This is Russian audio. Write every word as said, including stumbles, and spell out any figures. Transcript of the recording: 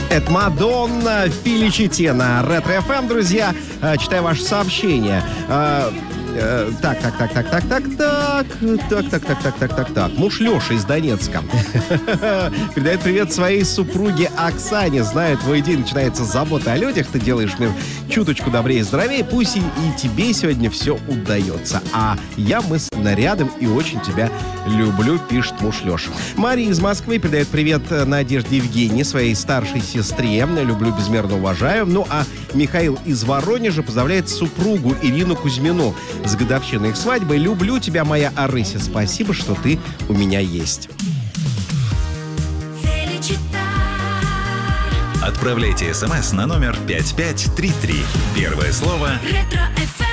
Это Мадонна, Феличити на Ретро эф эм, друзья. Читаю ваши сообщения. Так, так, так, так, так, так, так, так, так, так, так, так, так, так. Муж Леша из Донецка передает привет своей супруге Оксане. Знаю, твой день начинается с заботы о людях. Ты делаешь мир чуточку добрее и здоровее. Пусть и, и тебе сегодня все удается. А я мысленно рядом и очень тебя люблю, пишет муж Леша. Мария из Москвы передает привет Надежде Евгении, своей старшей сестре. Люблю, безмерно уважаю. Ну, а Михаил из Воронежа поздравляет супругу Ирину Кузьмину с годовщиной их свадьбы. Люблю тебя, моя Арыся. Спасибо, что ты у меня есть. Отправляйте смс на номер пять пять три три. Первое слово Ретро эф эм.